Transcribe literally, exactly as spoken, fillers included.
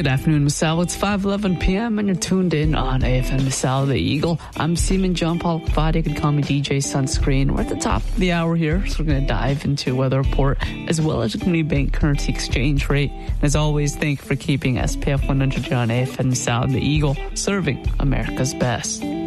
Good afternoon, Masal. It's five eleven p.m. and you're tuned in on A F M Masal the Eagle. I'm Seaman John Paul Kvadi. You can call me D J Sunscreen. We're at the top of the hour here, so we're going to dive into weather report as well as the Community Bank currency exchange rate. And as always, thank you for keeping S P F one hundred on A F M Masal the Eagle, serving America's best.